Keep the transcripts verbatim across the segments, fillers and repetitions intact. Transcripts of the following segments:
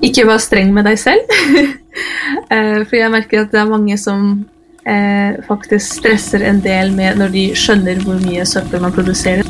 ikke vær streng med deg selv. For jeg merker at det er mange som eh, faktisk stresser en del med når de skjønner hvor mye søppel man produserer.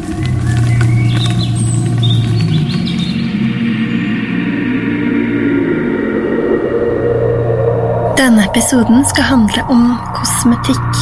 Denne episoden skal handle om kosmetikk.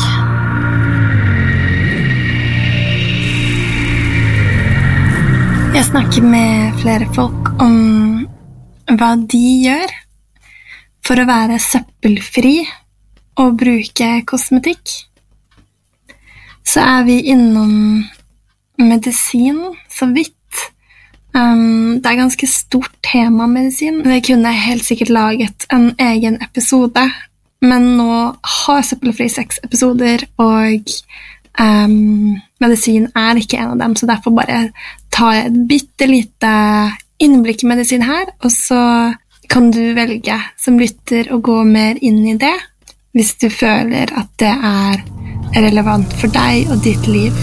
Jeg snakker med flere folk om hva de gjør for å være søppelfri og bruke kosmetikk. Så er vi innom medisin så vidt. Um, det er ganske stort tema medisin. Det kunne jeg helt sikkert laget en egen episode, men nå har søppelfri seks episoder, og um, medisin er ikke en av dem, så derfor bare tar jeg et bittelite innblikk i medisin her, og så kan du velge som lytter å gå mer inn i det, hvis du føler at det er relevant for deg og ditt liv.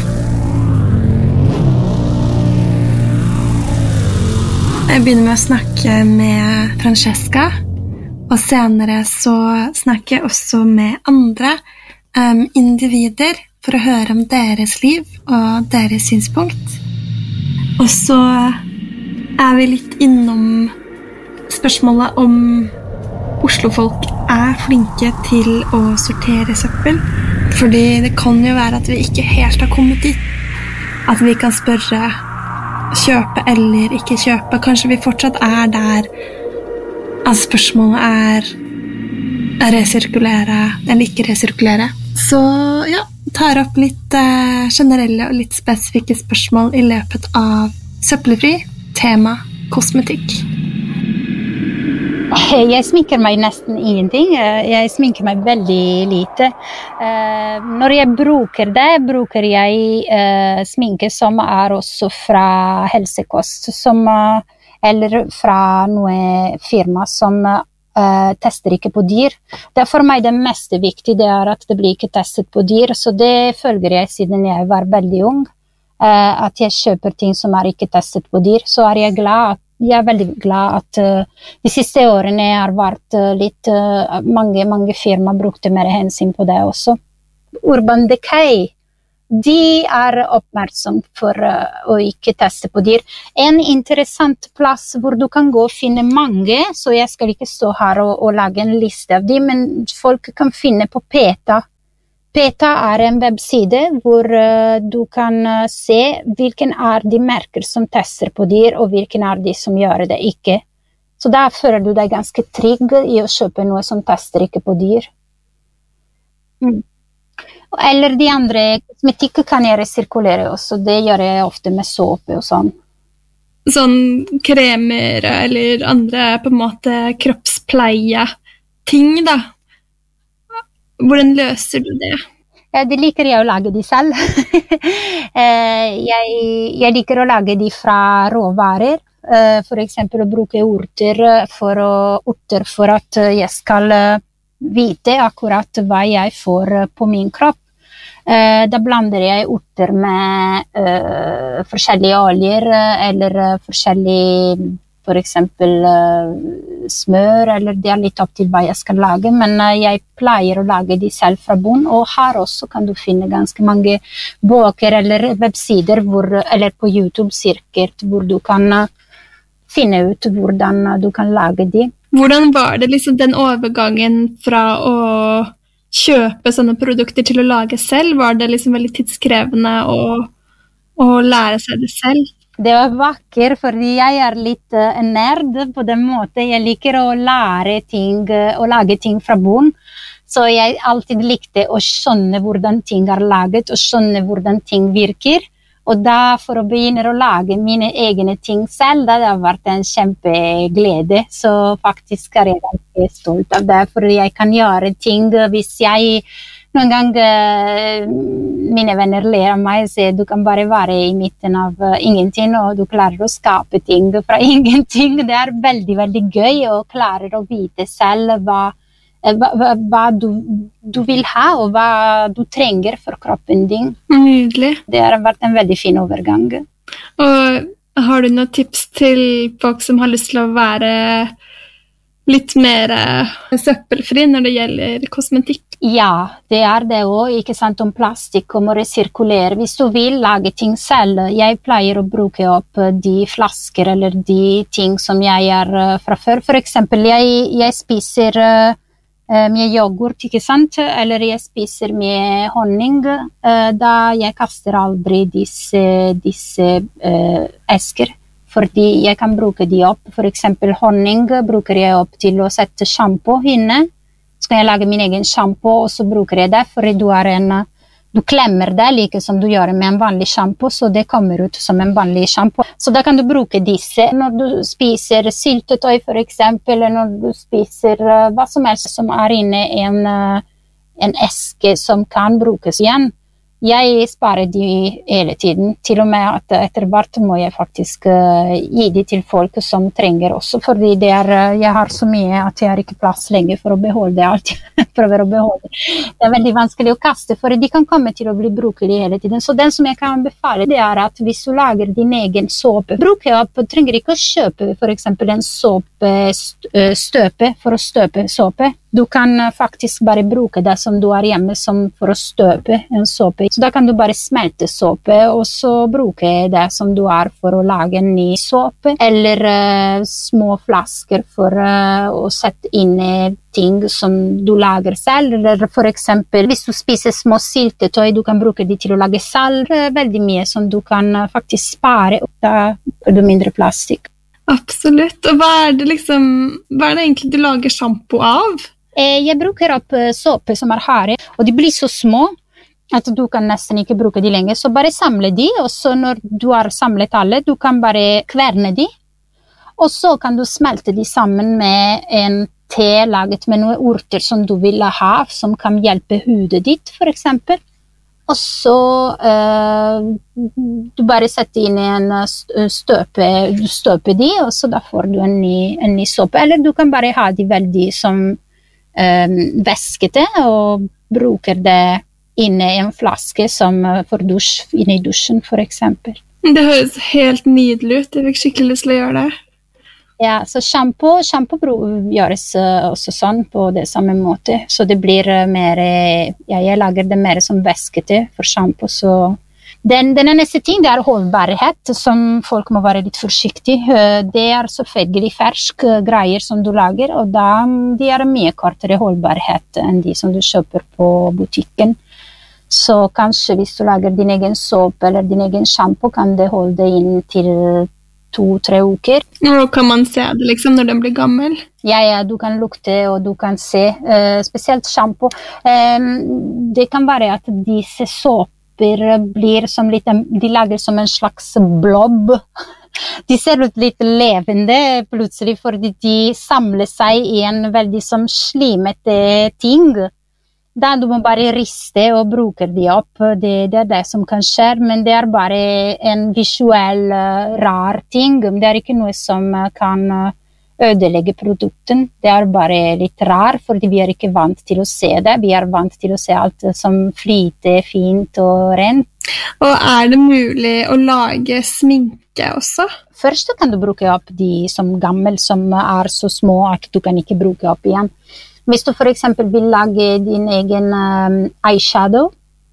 Jeg begynner med å snakke med Francesca, og senere så snakker jeg også med andre um, individer for å høre om deres liv og deres synspunkt. Og så er vi litt innom spørsmålet om Oslo-folk er flinke til å sortere søppel, fordi det kan jo være at vi ikke helt har kommet dit, at vi kan spørre kjøpe eller ikke kjøpe. Kanskje vi fortsatt er der at spørsmålet er resirkulere eller ikke resirkulere. Så ja, tar opp litt eh, generelle og litt spesifikke spørsmål i løpet av søppelfri tema kosmetikk. Jeg sminker meg nesten ingenting. Jeg sminker meg veldig lite. Når jeg bruker det, bruker jeg sminke som er også fra helsekost, som, eller fra noe firma som tester ikke på dyr. Det er for meg det mest viktige, det er at det blir ikke testet på dyr, så det følger jeg siden jeg var veldig ung, at jeg kjøper ting som er ikke testet på dyr, så er jeg glad at Jeg er veldig glad at uh, de siste årene har vært uh, litt, uh, mange, mange firmaer brukte mer hensyn på det også. Urban Decay, de er oppmerksom for uh, å ikke teste på dyr. En interessant plass hvor du kan gå og finne mange, så jeg skal ikke stå her og, og lage en liste av dem, men folk kan finne på PETA. PETA er en webside hvor uh, du kan uh, se hvilken er de merker som tester på dyr, og hvilken er de som gjør det ikke. Så da føler du deg ganske trygg i å kjøpe noe som tester ikke på dyr. Mm. Eller de andre kosmetikk kan jeg resirkulere også, det gjør jeg ofte med såpe og sånn. Sånn kremer eller andre på en måte kroppspleie ting da. Hvordan løser du det? Ja, det liker jeg å lage de selv. jeg, jeg liker å lage de fra råvarer. For eksempel å bruke urter for, å, urter for at jeg skal vite akkurat hva jeg får på min kropp. Da blander jeg urter med uh, forskjellige oljer eller forskjellige for eksempel uh, smør, eller det er litt opp til hva jeg skal lage, men uh, jeg pleier å lage de selv fra bunn, og her også kan du finne ganske mange bøker eller websider, hvor, eller på YouTube sikkert, hvor du kan uh, finne ut hvordan uh, du kan lage de. Hvordan var det liksom den overgangen fra å kjøpe sånne produkter til å lage selv? Var det liksom veldig tidskrevende å, å lære seg det selv? Det var vakker, fordi jeg er litt uh, en nerd på den måten. Jeg liker å lære ting, uh, å lage ting fra bunn. Så jeg alltid likte å skjønne hvordan ting er laget, og skjønne hvordan ting virker. Og da for å begynne å lage mine egne ting selv, da det har vært en kjempeglede. Så faktisk er jeg ganske stolt av det, for jeg kan gjøre ting hvis jeg... Noen gang uh, mine venner ler av meg og sier du kan bare være i midten av uh, ingenting, og du klarer å skape ting fra ingenting. Det er veldig, veldig gøy å klare å vite selv hva, uh, hva, hva du, du vil ha, og hva du trenger for kroppen din. Nydelig. Det har vært en veldig fin overgang. Og Har du noen tips til folk som har lyst til å være litt mer søppelfri når det gjelder kosmetikk? Ja, det er det også, ikke sant, om plastikk og må resirkulere. Hvis du vil lage ting selv, jeg pleier å bruke opp de flasker eller de ting som jeg er fra før. For eksempel, jeg, jeg spiser med yoghurt, ikke sant? Eller jeg spiser med honning, da jeg kaster aldri disse, disse uh, esker, fordi jeg kan bruke de opp. For eksempel honning bruker jeg opp til å sette shampoo inne. Så kan jeg lage min egen shampoo, og så bruker jeg det, for du er en... Du klemmer det like som du gjør med en vanlig shampoo, så det kommer ut som en vanlig shampoo. Så da kan du bruke disse når du spiser syltetøy for eksempel, eller når du spiser uh, hva som helst som er inne i en, uh, en eske som kan brukes igjen. Jeg sparer de hele tiden, til og med at etter hvert må jeg faktisk uh, gi de til folk som trenger også, fordi det er, uh, jeg har så mye at jeg har ikke plass lenger for å beholde alt. Prøver å beholde. Det er veldig vanskelig å kaste, for de kan komme til å bli brukelig hele tiden. Så den som jeg kan befale, det er at hvis du lager din egen såpe, bruke opp, trenger ikke å kjøpe for eksempel en såpe støpe for å støpe såpe. Du kan faktisk bare bruke det som du har hjemme som for å støpe en såpe. Så da kan du bare smelte såpe, og så bruke det som du har for å lage en ny såpe, eller uh, små flasker for uh, å sette inn ting som du lager selv, eller for eksempel hvis du spiser små syltetøy, du kan bruke de til å lage salt, veldig mye som du kan uh, faktisk spare, og da får du mindre plastikk. Absolutt, og hva er det liksom, hva er det egentlig du lager shampoo av? Jeg bruker opp såpe som er harde, og de blir så små at du kan nesten ikke bruke de lenger. Så bare samle de, og så når du har samlet alle, du kan bare kverne de. Og så kan du smelte de sammen med en te laget med noen urter som du vil ha, som kan hjelpe hudet ditt, for eksempel. Og så uh, du bare setter inn en støpe, du støper de, og så da får du en ny, en ny såpe. Eller du kan bare ha de veldig som Um, væskete og bruker det inne i en flaske som for dusj, inne i dusjen for eksempel. Det høres helt nydelig ut, jeg fikk skikkelig lyst til å gjøre det. Ja, så shampoo, shampoo gjøres uh, også sånn på det samme måte, så det blir uh, mer, ja, jeg lager det mer som væskete for shampoo, så Den, den neste ting det er holdbarhet, som folk må være litt forsiktige. Det er selvfølgelig fersk greier som du lager, og da de er mye kortere holdbarhet enn de som du kjøper på butikken. Så kanskje hvis du lager din egen såpe eller din egen shampoo, kan det holde inn til to-tre uker. Og kan man se det liksom når den blir gammel? Ja, ja, du kan lukte og du kan se, uh, spesielt shampoo. Um, det kan være at disse såper blir som litt, de lager som en slags blob. De ser ut litt levende plutselig, fordi de samler seg i en veldig som slimete ting. Da du må bare riste og bruke de opp. Det, det er det som kan skje, men det er bare en visuell uh, rar ting. Det er ikke noe som uh, kan uh, ødelegge produkten. Det er bare litt rar, fordi vi er ikke vant til å se det. Vi er vant til å se alt som flyter fint og rent. Og er det mulig å lage sminke også? Først kan du bruke opp de som gammel, som er så små at du kan ikke bruke opp igjen. Hvis du for eksempel vil lage din egen um, eyeshadow,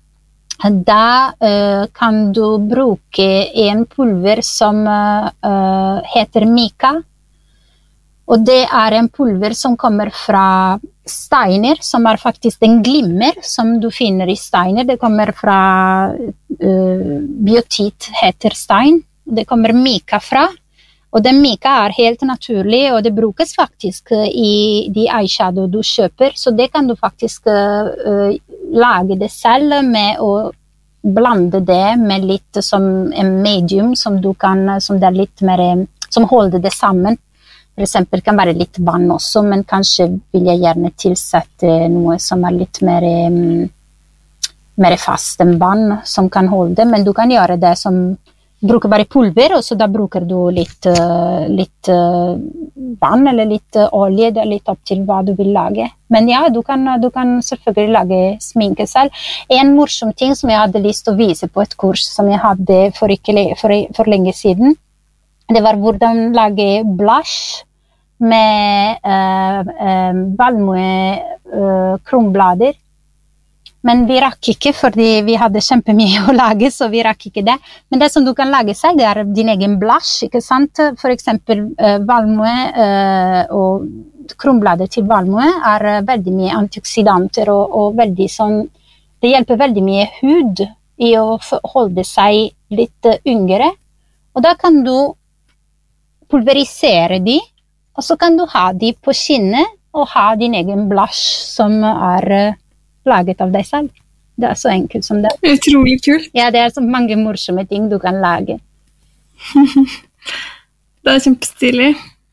da uh, kan du bruke en pulver som uh, uh, heter Mika. Og det er en pulver som kommer fra steiner, som er faktisk en glimmer som du finner i steiner. Det kommer fra uh, biotit heter stein. Det kommer Mika fra. Og den Mika er helt naturlig, og det brukes faktisk i de eyeshadow du kjøper. Så det kan du faktisk uh, uh, lage det selv med å blande det med litt som en medium som du kan, som det er litt mer, som holder det sammen. For eksempel kan være litt vann også, men kanskje vil jeg gjerne tilsette noe som er litt mer, um, mer fast enn vann, som kan holde. Men du kan gjøre det som, bruker bare pulver, og så da bruker du litt, uh, litt uh, vann eller litt uh, olje, det er litt opp til hva du vil lage. Men ja, du kan, du kan selvfølgelig lage sminke selv. En morsom ting som jeg hadde lyst til å vise på et kurs som jeg hadde for, ikke, for, for lenge siden, det var hvordan lage blush med uh, uh, valmue uh, kronblader. Men vi rakk ikke, fordi vi hadde kjempemye å lage, så vi rakk ikke det. Men det som du kan lage seg, det er din egen blush, ikke sant? For eksempel uh, valmue uh, og kronblader til valmue er uh, veldig mye antioksidanter, og, og veldig sånn, det hjelper veldig mye hud i å holde seg litt uh, yngre. Og da kan du pulverisere de, og så kan du ha de på skinnet, og ha din egen blush som er uh, laget av deg selv. Det er så enkelt som det. Utrolig kult. Ja, det er så mange morsomme ting du kan lage. Det er kjempestilig.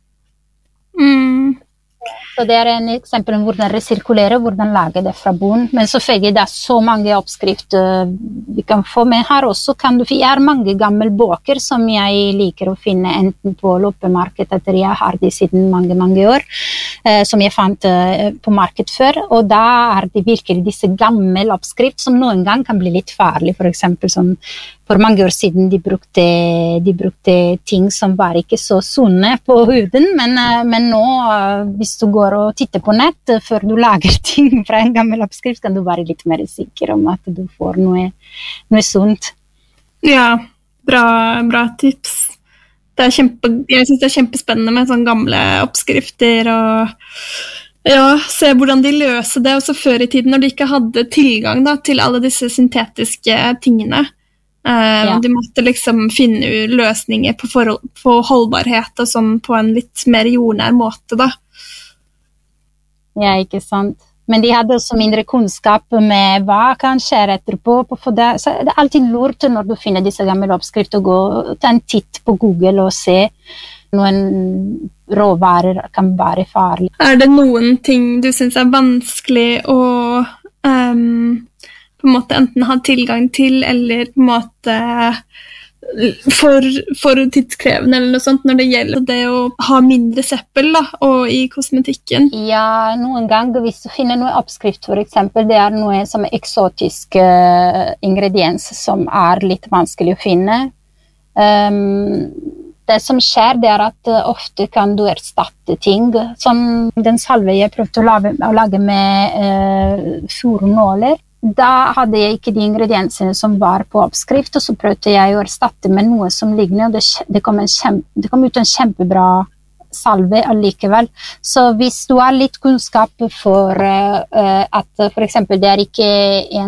Mm. Så det er en eksempel om hvordan resirkulere, hvordan lage det fra bunn. Men selvfølgelig det er så mange oppskrifter vi kan få. Men her også kan du, jeg har mange gamle bøker som jeg liker å finne enten på loppemarked, etter jeg har de siden mange, mange år, eh, som jeg fant eh, på marked før. Og da er det virkelig disse gamle oppskrift som noen gang kan bli litt farlig. For eksempel som for mange år siden de brukte, de brukte ting som var ikke så sunne på huden, men, men nå hvis du går og titter på nett før du lager ting fra en gammel oppskrift, kan du være litt mer sikker om at du får noe, noe sunt. Ja, bra, bra tips. Det er kjempe, jeg synes det er kjempespennende med sånne gamle oppskrifter og ja, se hvordan de løser det, også før i tiden når de ikke hadde tilgang da, til alle disse syntetiske tingene. Uh, ja. De måtte liksom finne løsninger på, forhold, på holdbarhet og sånn på en litt mer jordnær måte da. Ja, ikke sant. Men de hadde også mindre kunnskap med hva kan skje etterpå. For det, så det er alltid lurt når du finner disse gamle oppskrifter å gå ta en titt på Google og se noen råvarer kan være farlig. Er det noen ting du synes er vanskelig å um på en måte enten ha tilgang til, eller på en måte for, for tidskrevende eller noe sånt, når det gjelder det å ha mindre seppel da, og i kosmetikken? Ja, noen ganger hvis du finner noe oppskrift, for eksempel, det er noe som er eksotisk uh, ingrediens som er litt vanskelig å finne. Um, det som skjer, det er at uh, ofte kan du erstatte ting, som den salve jeg prøvde å lage, å lage med uh, furunåler. Da hadde jeg ikke de ingrediensene som var på oppskrift, og så prøvde jeg å erstatte med noe som ligner, og det, det, kom en kjempe, det kom ut en kjempebra salve allikevel. Så hvis du har litt kunnskap for uh, at for eksempel det er ikke en